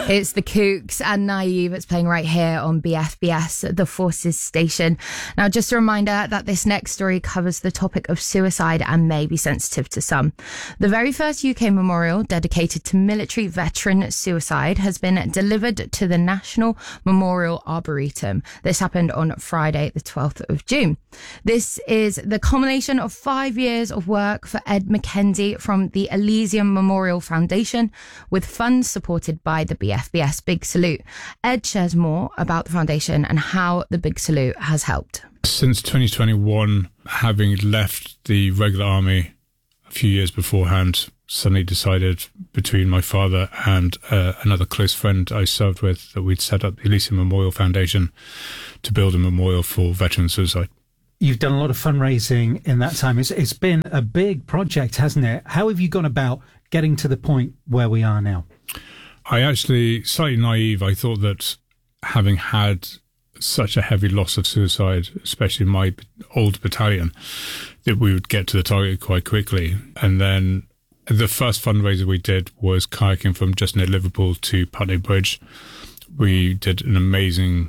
It's the Kooks and Naive. It's playing right here on BFBS, the Forces station. Now, just a reminder that this next story covers the topic of suicide and may be sensitive to some. The very first UK memorial dedicated to military veteran suicide has been delivered to the National Memorial Arboretum. This happened on Friday, the 12th of June. This is the culmination of 5 years of work for Ed McKenzie from the Elysium Memorial Foundation, with funds supported by the BFBS Big Salute. Ed shares more about the foundation and how the Big Salute has helped. Since 2021, having left the regular army a few years beforehand, suddenly decided between my father and another close friend I served with that we'd set up the Elysium Memorial Foundation to build a memorial for veteran suicide. You've done a lot of fundraising in that time. It's been a big project, hasn't it? How have you gone about getting to the point where we are now? I actually, slightly naive, I thought that having had such a heavy loss of suicide, especially in my old battalion, that we would get to the target quite quickly. And then the first fundraiser we did was kayaking from just near Liverpool to Putney Bridge. We did an amazingly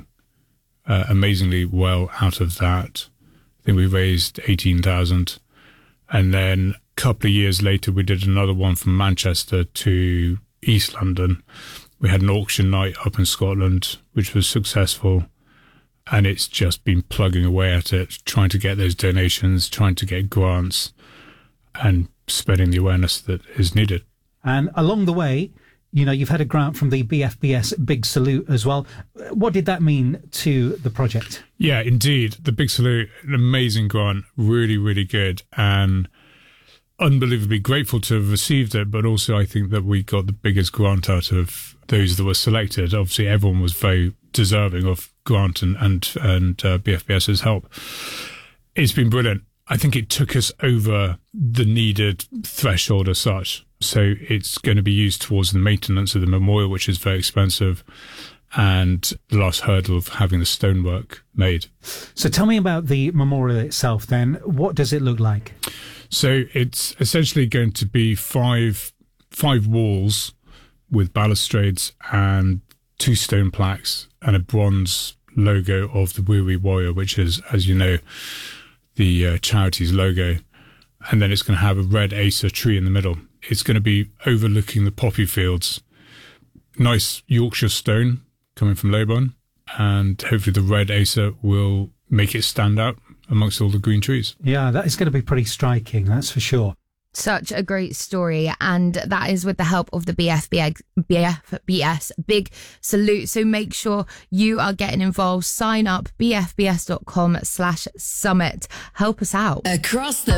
well out of that. I think we raised 18,000. And then a couple of years later, we did another one from Manchester to East London. We had an auction night up in Scotland, which was successful. And it's just been plugging away at it, trying to get those donations, trying to get grants, and spreading the awareness that is needed. And along the way, you've had a grant from the BFBS Big Salute as well. What did that mean to the project? Yeah, indeed. The Big Salute, an amazing grant, really, really good, and unbelievably grateful to have received it. But also I think that we got the biggest grant out of those that were selected. Obviously, everyone was very deserving of grant and BFBS's help. It's been brilliant. I think it took us over the needed threshold as such. So it's going to be used towards the maintenance of the memorial, which is very expensive, and the last hurdle of having the stonework made. So tell me about the memorial itself then. What does it look like? So it's essentially going to be five walls with balustrades and 2 stone plaques and a bronze logo of the Weary Warrior, which is, as you know, the charity's logo. And then it's going to have a red Acer tree in the middle. It's going to be overlooking the poppy fields. Nice Yorkshire stone coming from Leybourne. And hopefully the red Acer will make it stand out amongst all the green trees. Yeah, that is going to be pretty striking, that's for sure. Such a great story, and that is with the help of the BFBS Big Salute. So make sure you are getting involved. Sign up, bfbs.com/summit. Help us out. Across the